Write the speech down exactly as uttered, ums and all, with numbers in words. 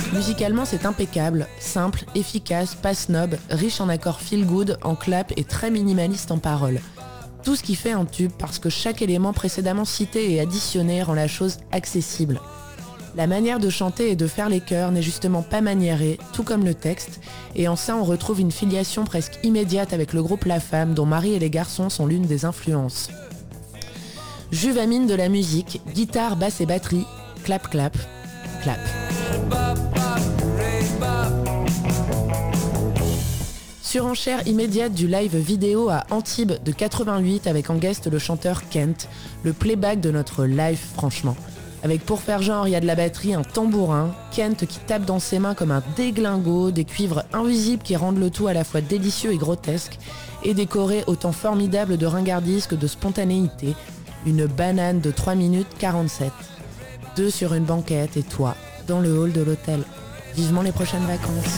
Musicalement, c'est impeccable, simple, efficace, pas snob, riche en accords feel good, en clap et très minimaliste en paroles. Tout ce qui fait un tube parce que chaque élément précédemment cité et additionné rend la chose accessible. La manière de chanter et de faire les chœurs n'est justement pas maniérée, tout comme le texte, et en ça on retrouve une filiation presque immédiate avec le groupe La Femme, dont Marie et les garçons sont l'une des influences. Juvamine de la musique, guitare, basse et batterie, clap clap, clap. Surenchère immédiate du live vidéo à Antibes de quatre-vingt-huit avec en guest le chanteur Kent, le playback de notre live franchement. Avec pour faire genre, il y a de la batterie, un tambourin, Kent qui tape dans ses mains comme un déglingo, des cuivres invisibles qui rendent le tout à la fois délicieux et grotesque, et décoré autant formidable de ringardise que de spontanéité, une banane de trois minutes quarante-sept. Deux sur une banquette et toi, dans le hall de l'hôtel. Vivement les prochaines vacances.